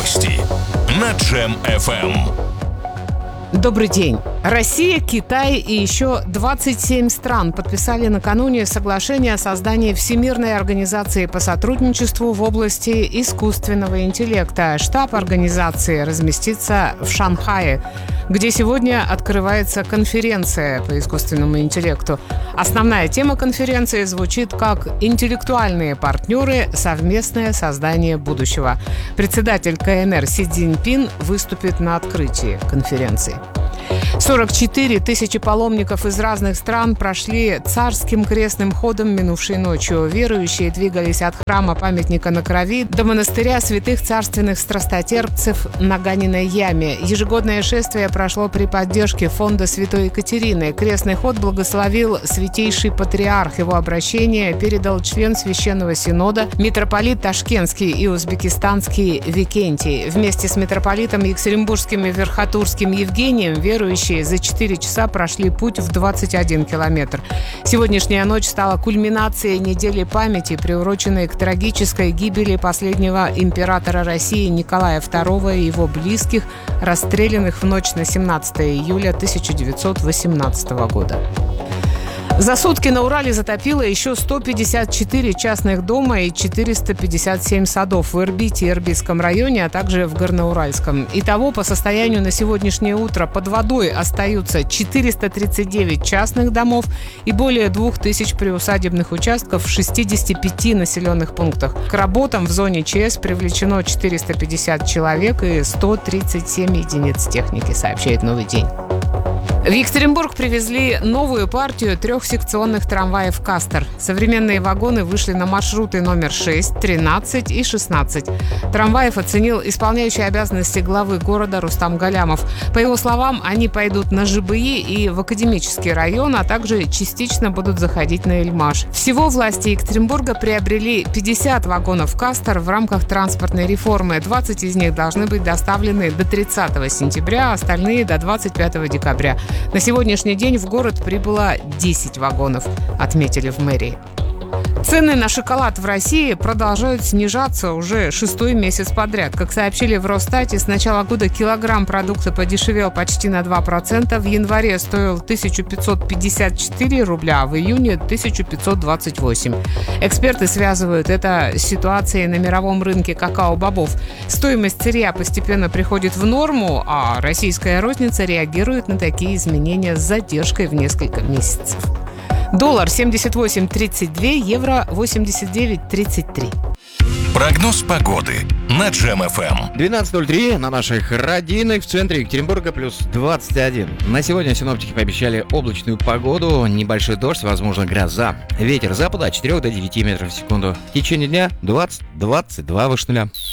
Новости на Джем FM. Добрый день. Россия, Китай и еще 27 стран подписали накануне соглашение о создании Всемирной организации по сотрудничеству в области искусственного интеллекта. Штаб организации разместится в Шанхае, где сегодня открывается конференция по искусственному интеллекту. Основная тема конференции звучит как «Интеллектуальные партнеры. Совместное создание будущего». Председатель КНР Си Цзиньпин выступит на открытии конференции. 44 тысячи паломников из разных стран прошли царским крестным ходом минувшей ночью. Верующие двигались от храма памятника на Крови до монастыря святых царственных страстотерпцев на Ганиной яме. Ежегодное шествие прошло при поддержке фонда Святой Екатерины. Крестный ход благословил святейший патриарх. Его обращение передал член Священного Синода, митрополит Ташкентский и узбекистанский Викентий. Вместе с митрополитом Екатеринбургским и Верхотурским Евгением верующие за 4 часа прошли путь в 21 километр. Сегодняшняя ночь стала кульминацией недели памяти, приуроченной к трагической гибели последнего императора России Николая II и его близких, расстрелянных в ночь на 17 июля 1918 года. За сутки на Урале затопило еще 154 частных дома и 457 садов в Ирбите и Ирбитском районе, а также в Горноуральском. Итого, по состоянию на сегодняшнее утро под водой остаются 439 частных домов и более 2000 приусадебных участков в 65 населенных пунктах. К работам в зоне ЧС привлечено 450 человек и 137 единиц техники, сообщает «Новый день». В Екатеринбург привезли новую партию трехсекционных трамваев «Кастер». Современные вагоны вышли на маршруты номер 6, 13 и 16. Трамваев оценил исполняющий обязанности главы города Рустам Галямов. По его словам, они пойдут на ЖБИ и в Академический район, а также частично будут заходить на Эльмаш. Всего власти Екатеринбурга приобрели 50 вагонов «Кастер» в рамках транспортной реформы. 20 из них должны быть доставлены до 30 сентября, а остальные до 25 декабря. На сегодняшний день в город прибыло 10 вагонов, отметили в мэрии. Цены на шоколад в России продолжают снижаться уже 6-й месяц подряд. Как сообщили в Росстате, с начала года килограмм продукта подешевел почти на 2%. В январе стоил 1554 рубля, а в июне 1528. Эксперты связывают это с ситуацией на мировом рынке какао-бобов. Стоимость сырья постепенно приходит в норму, а российская розница реагирует на такие изменения с задержкой в несколько месяцев. Доллар 78.32, евро 89.33. Прогноз погоды на Джем FM. 12:03 на наших родинах в центре Екатеринбурга плюс 21. На сегодня синоптики пообещали облачную погоду, небольшой дождь, возможно гроза. Ветер запада от 4 до 9 метров в секунду. В течение дня 20-22 выше нуля.